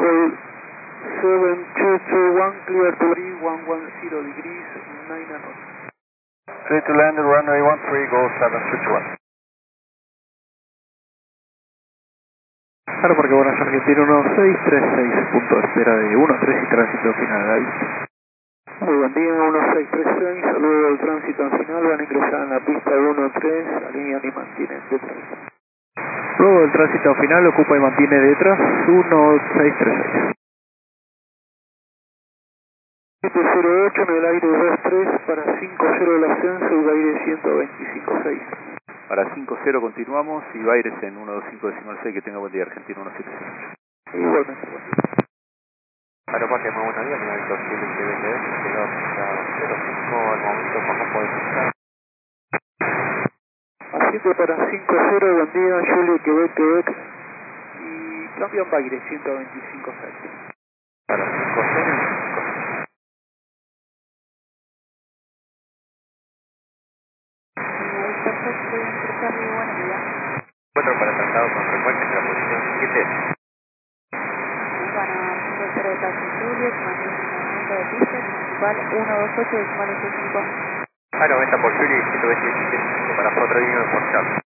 hold 7221, clear to 110 degrees, 9 knots. Clear to land, runway 13, go 721. Claro, porque Buenos Argentino 1636, punto de espera de 13 y tránsito final, ahí. Muy buen día, 1636, saludo del tránsito final, van a ingresar en la pista 13, alinean y mantienen detrás. Luego del tránsito final, ocupa y mantiene detrás 1636. 708 en el aire 23 para 50 el ascenso y aire 125.6. Para 5-0 continuamos y Baires en 125.6, que tenga buen día, Argentino 176. Igualmente, buen día. Aeroparque, muy buenos días, nivel 27 TBS, llegó a 05, al momento bajo por el Asciende para 50, buen día, Julio, Quebec, y cambian Baires 125.6. para 5-0 y 5. Perfecto, Charlie, buenos días. 4 para tratado con recuerden de la posición 7. Van a 50 de Taxi Julio, que mantiene un movimiento de pista, principal 128 decimal 85. A 90 por Fury, 127 para 4 líneas por Charlie.